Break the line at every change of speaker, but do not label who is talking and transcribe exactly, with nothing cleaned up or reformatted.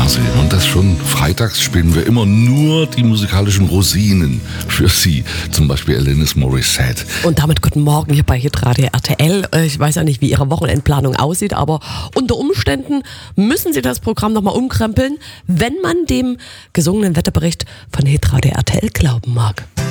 Fernsehen. Und das schon freitags spielen wir immer nur die musikalischen Rosinen für Sie. Zum Beispiel Alanis Morissette.
Und damit guten Morgen hier bei Hitradio R T L. Ich weiß ja nicht, wie Ihre Wochenendplanung aussieht, aber unter Umständen müssen Sie das Programm nochmal umkrempeln, wenn man dem gesungenen Wetterbericht von Hitradio R T L glauben mag.